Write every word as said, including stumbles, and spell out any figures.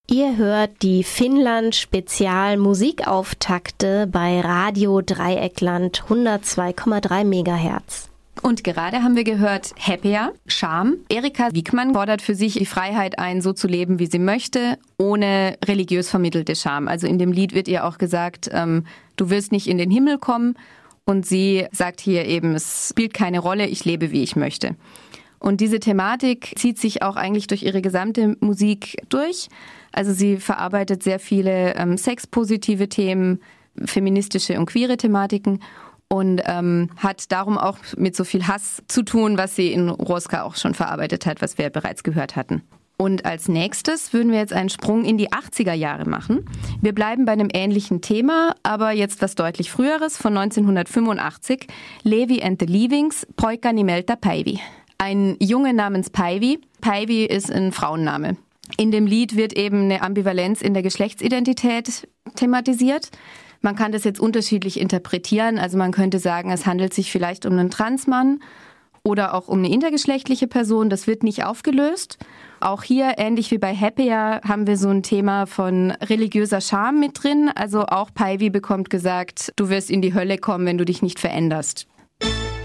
Ihr hört die Finnland-Spezial-Musikauftakte bei Radio Dreieckland hundertzwei Komma drei Megahertz. Und gerade haben wir gehört Happier, Scham. Erika Wiegmann fordert für sich die Freiheit ein, so zu leben, wie sie möchte, ohne religiös vermittelte Scham. Also in dem Lied wird ihr auch gesagt, ähm, du wirst nicht in den Himmel kommen. Und sie sagt hier eben, es spielt keine Rolle, ich lebe, wie ich möchte. Und diese Thematik zieht sich auch eigentlich durch ihre gesamte Musik durch. Also sie verarbeitet sehr viele ähm, sexpositive Themen, feministische und queere Thematiken und ähm, hat darum auch mit so viel Hass zu tun, was sie in Roska auch schon verarbeitet hat, was wir bereits gehört hatten. Und als nächstes würden wir jetzt einen Sprung in die achtziger Jahre machen. Wir bleiben bei einem ähnlichen Thema, aber jetzt was deutlich Früheres, von neunzehnhundertfünfundachtzig. Levi and the Leavings, Poika Nimeltä Päivi. Ein Junge namens Päivi. Päivi ist ein Frauenname. In dem Lied wird eben eine Ambivalenz in der Geschlechtsidentität thematisiert. Man kann das jetzt unterschiedlich interpretieren. Also man könnte sagen, es handelt sich vielleicht um einen Transmann oder auch um eine intergeschlechtliche Person. Das wird nicht aufgelöst. Auch hier, ähnlich wie bei Happier, haben wir so ein Thema von religiöser Scham mit drin. Also auch Päivi bekommt gesagt, du wirst in die Hölle kommen, wenn du dich nicht veränderst.